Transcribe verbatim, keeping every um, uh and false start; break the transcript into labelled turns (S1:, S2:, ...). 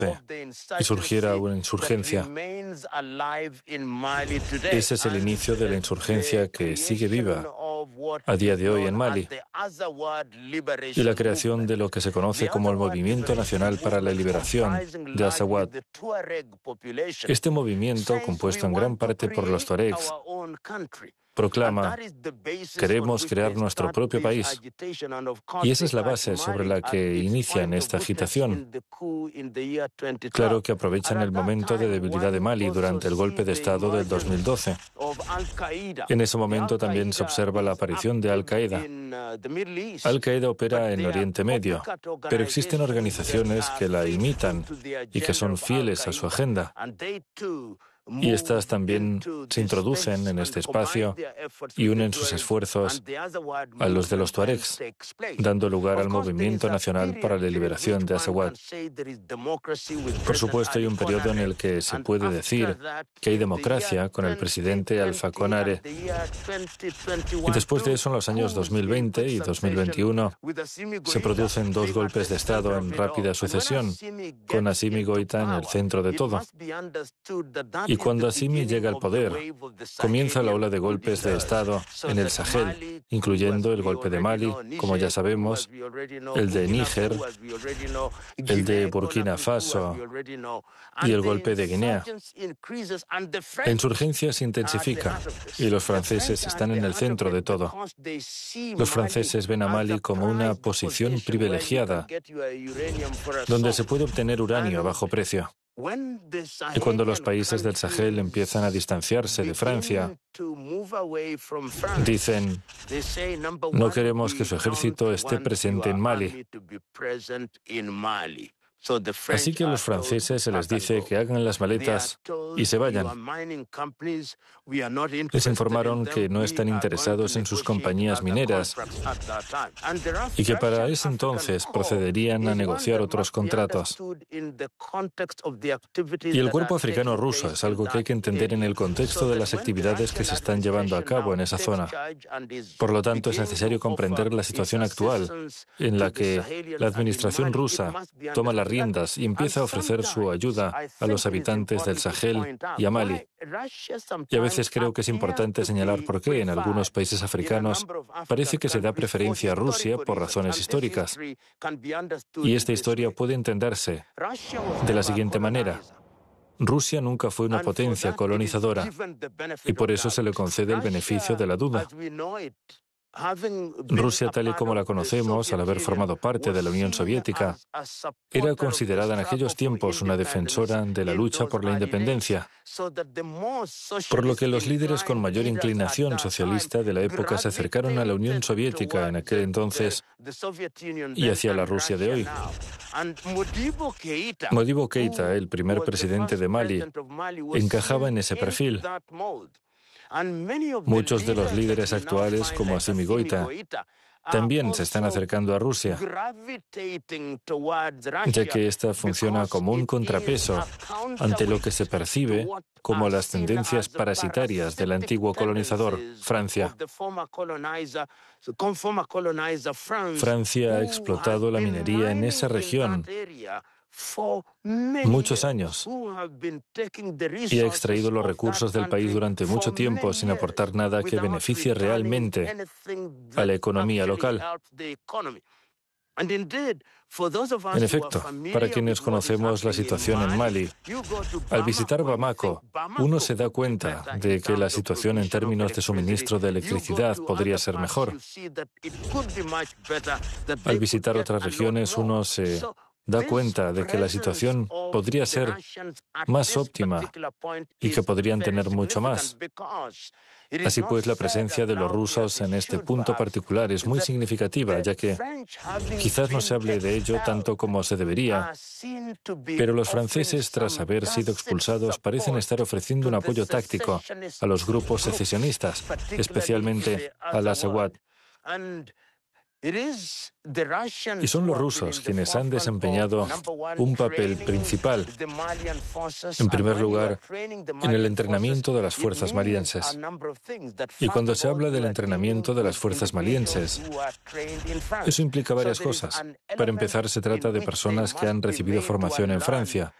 S1: golpe y surgiera una insurgencia. Ese es el inicio de la insurgencia que sigue viva a día de hoy en Mali y la creación de lo que se conoce como el Movimiento Nacional para la Liberación de Azawad. Este movimiento, compuesto en gran parte por los tuaregs, proclama: queremos crear nuestro propio país. Y esa es la base sobre la que inician esta agitación. Claro que aprovechan el momento de debilidad de Mali durante el golpe de Estado del dos mil doce. En ese momento también se observa la aparición de Al-Qaeda. Al-Qaeda opera en Oriente Medio, pero existen organizaciones que la imitan y que son fieles a su agenda. Y estas también se introducen en este espacio y unen sus esfuerzos a los de los tuaregs, dando lugar al Movimiento Nacional para la Liberación de Azawad. Por supuesto, hay un periodo en el que se puede decir que hay democracia con el presidente Alpha Conare. Y después de eso, en los años dos mil veinte y dos mil veintiuno, se producen dos golpes de Estado en rápida sucesión, con Assimi Goïta en el centro de todo. Y cuando Assimi llega al poder, comienza la ola de golpes de Estado en el Sahel, incluyendo el golpe de Mali, como ya sabemos, el de Níger, el de Burkina Faso y el golpe de Guinea. La insurgencia se intensifica y los franceses están en el centro de todo. Los franceses ven a Mali como una posición privilegiada, donde se puede obtener uranio a bajo precio. Y cuando los países del Sahel empiezan a distanciarse de Francia, dicen: no queremos que su ejército esté presente en Mali. Así que a los franceses se les dice que hagan las maletas y se vayan. Les informaron que no están interesados en sus compañías mineras y que para ese entonces procederían a negociar otros contratos. Y el cuerpo africano ruso es algo que hay que entender en el contexto de las actividades que se están llevando a cabo en esa zona. Por lo tanto, es necesario comprender la situación actual en la que la administración rusa toma las riendas y empieza a ofrecer su ayuda a los habitantes del Sahel y a Mali. Y a veces creo que es importante señalar por qué en algunos países africanos parece que se da preferencia a Rusia por razones históricas. Y esta historia puede entenderse de la siguiente manera. Rusia nunca fue una potencia colonizadora y por eso se le concede el beneficio de la duda. Rusia, tal y como la conocemos, al haber formado parte de la Unión Soviética, era considerada en aquellos tiempos una defensora de la lucha por la independencia, por lo que los líderes con mayor inclinación socialista de la época se acercaron a la Unión Soviética en aquel entonces y hacia la Rusia de hoy. Modibo Keïta, el primer presidente de Mali, encajaba en ese perfil. Muchos de los líderes actuales, como Assimi Goïta, también se están acercando a Rusia, ya que ésta funciona como un contrapeso ante lo que se percibe como las tendencias parasitarias del antiguo colonizador, Francia. Francia ha explotado la minería en esa región muchos años y ha extraído los recursos del país durante mucho tiempo sin aportar nada que beneficie realmente a la economía local. En efecto, para quienes conocemos la situación en Mali, al visitar Bamako, uno se da cuenta de que la situación en términos de suministro de electricidad podría ser mejor. Al visitar otras regiones, uno se da cuenta de que la situación podría ser más óptima y que podrían tener mucho más. Así pues, la presencia de los rusos en este punto particular es muy significativa, ya que quizás no se hable de ello tanto como se debería, pero los franceses, tras haber sido expulsados, parecen estar ofreciendo un apoyo táctico a los grupos secesionistas, especialmente al Azawad. Y son los rusos quienes han desempeñado un papel principal, en primer lugar, en el entrenamiento de las fuerzas malienses. Y cuando se habla del entrenamiento de las fuerzas malienses, eso implica varias cosas. Para empezar, se trata de personas que han recibido formación en Francia,